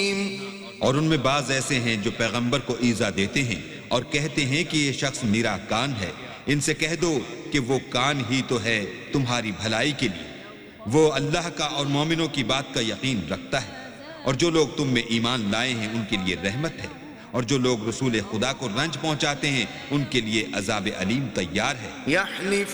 और उनमें बाज ऐसे हैं जो पैगंबर को ईजा देते हैं और कहते हैं कि ये शख्स मेरा कान है। इनसे कह दो कि वो कान ही तो है तुम्हारी भलाई के लिए। वो अल्लाह का और मोमिनों की बात का यकीन रखता है। और जो लोग तुम में ईमान लाए हैं उनके लिए रहमत है, और जो लोग रसूल खुदा को रंज पहुंचाते हैं उनके लिए अजाब अलीम तैयार है।